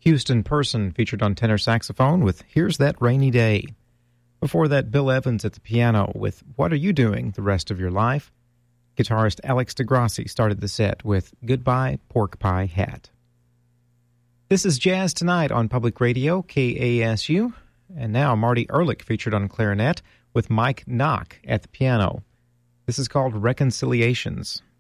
Houston Person featured on tenor saxophone with Here's That Rainy Day. Before that, Bill Evans at the piano with What Are You Doing the Rest of Your Life? Guitarist Alex DeGrassi started the set with Goodbye Pork Pie Hat. This is Jazz Tonight on Public Radio, KASU. And now Marty Ehrlich featured on clarinet with Mike Knock at the piano. This is called Reconciliations.